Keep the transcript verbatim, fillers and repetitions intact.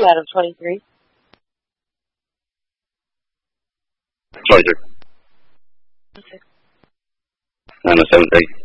two out of twenty-three. twenty-three. Okay. nine oh seven three.